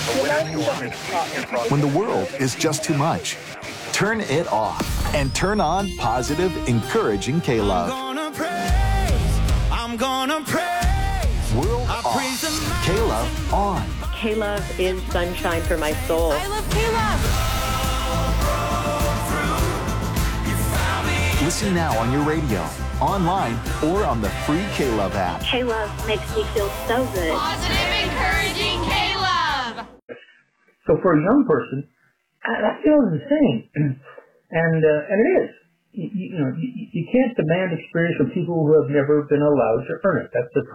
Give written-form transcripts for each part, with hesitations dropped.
When the world is just too much, turn it off and turn on positive, encouraging K-Love. I'm gonna praise. World off. K-Love on. K-Love is sunshine for my soul. I love K-Love. Listen now on your radio, online, or on the free K-Love app. K-Love makes me feel so good. Positive, encouraging K-Love. So for a young person, that feels insane, and it is. You can't demand experience from people who have never been allowed to earn it. That's the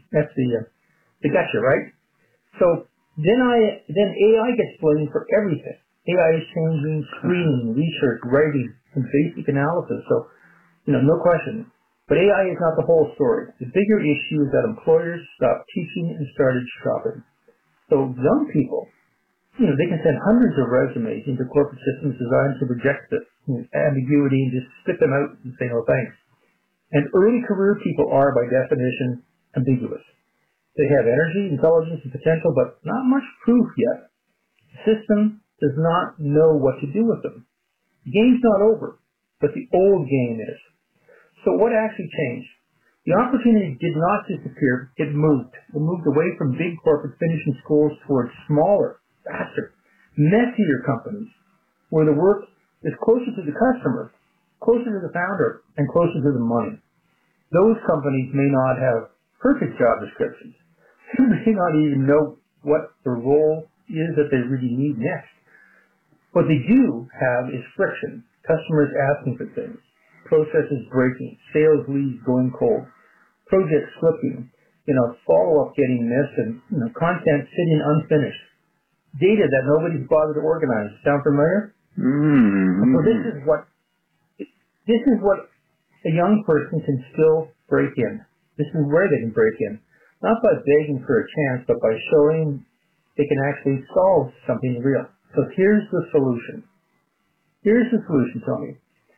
gotcha, right? So then AI gets blamed for everything. AI is changing screening, research, writing, and basic analysis. So, no question. But AI is not the whole story. The bigger issue is that employers stopped teaching and started shopping. So young people, they can send hundreds of resumes into corporate systems designed to reject this ambiguity and just spit them out and say no thanks. And early career people are, by definition, ambiguous. They have energy, intelligence, and potential, but not much proof yet. The system does not know what to do with them. The game's not over, but the old game is. So what actually changed? The opportunity did not disappear, it moved. It moved away from big corporate finishing schools towards smaller, faster, messier companies, where the work is closer to the customer, closer to the founder, and closer to the money. Those companies may not have perfect job descriptions. They may not even know what the role is that they really need next. What they do have is friction, customers asking for things, processes breaking, sales leads going cold, projects slipping, follow-up getting missed, and content sitting unfinished, data that nobody's bothered to organize. Sound familiar? Mm-hmm. So this is what a young person can still break in. This is where they can break in, not by begging for a chance, but by showing they can actually solve something real. So here's the solution. Here's the solution, Tony.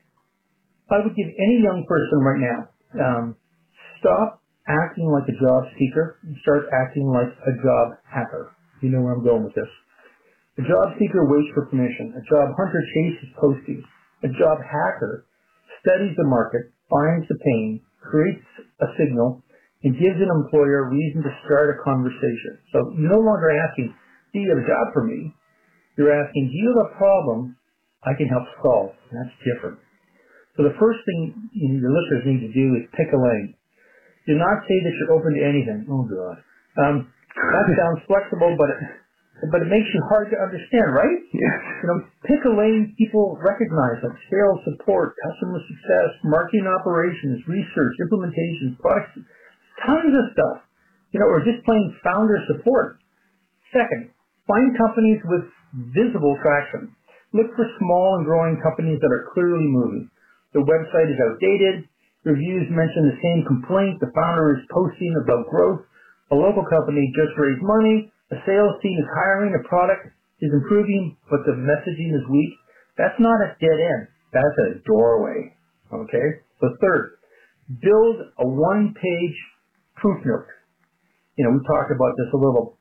I would give any young person right now, stop acting like a job seeker and start acting like a job hacker. You know where I'm going with this. A job seeker waits for permission. A job hunter chases postings. A job hacker studies the market, finds the pain, creates a signal, and gives an employer a reason to start a conversation. So you're no longer asking, do you have a job for me? You're asking, do you have a problem I can help solve? And that's different. So the first thing your listeners need to do is pick a lane. Do not say that you're open to anything. Oh, God. That sounds flexible, but it makes you hard to understand, right? Yes. Pick a lane people recognize, like sales support, customer success, marketing operations, research, implementations, products, tons of stuff. Or just plain founder support. Second, find companies with visible traction. Look for small and growing companies that are clearly moving. The website is outdated. Reviews mention the same complaint. The founder is posting about growth. A local company just raised money. A sales team is hiring. A product is improving, but the messaging is weak. That's not a dead end. That's a doorway. Okay? So third, build a one-page proof note. We talked about this a little.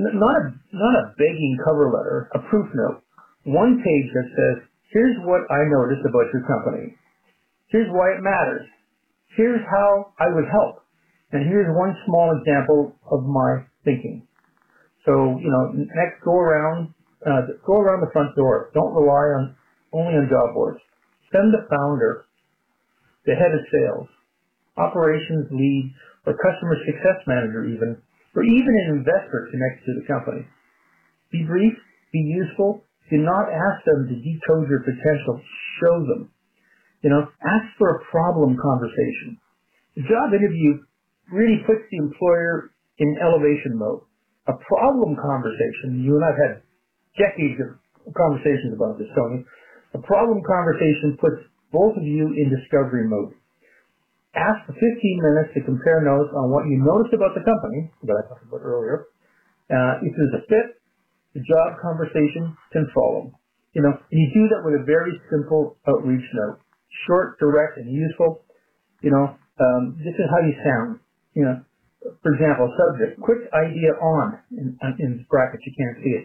Not a begging cover letter, a proof note. One page that says, here's what I noticed about your company. Here's why it matters. Here's how I would help. And here's one small example of my thinking. So, next go around the front door. Don't rely only on job boards. Send the founder, the head of sales, operations lead, or customer success manager even, or even an investor connected to the company. Be brief, be useful. Do not ask them to decode your potential. Show them. Ask for a problem conversation. The job interview really puts the employer in elevation mode. A problem conversation, you and I have had decades of conversations about this, Tony. A problem conversation puts both of you in discovery mode. Ask for 15 minutes to compare notes on what you noticed about the company, that I talked about earlier. If there's a fit, the job conversation can follow. And you do that with a very simple outreach note. Short, direct, and useful. This is how you sound. For example, subject, quick idea on, in brackets, you can't see it.